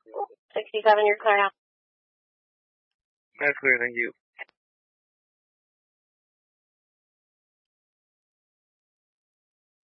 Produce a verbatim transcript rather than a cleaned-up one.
sixty-seven, you're clear now. That's clear, thank you.